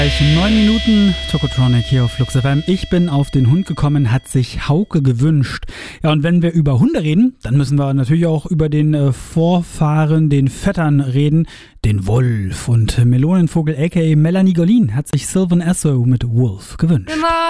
9 Minuten Tokotronic hier auf Flux FM. Ich bin auf den Hund gekommen, hat sich Hauke gewünscht. Ja, und wenn wir über Hunde reden, dann müssen wir natürlich auch über den Vorfahren, den Vettern reden, den Wolf. Und Melonenvogel aka Melanie Golin hat sich Sylvan Esso mit Wolf gewünscht.